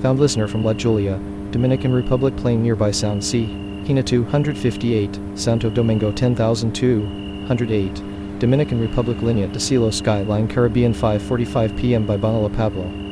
Found listener from La Julia, Dominican Republic playing nearby Sound C. Hina 258, Santo Domingo 10208. Dominican Republic Linea de Cielo Skyline Caribbean 5:45 p.m. by Bonilla Pablo.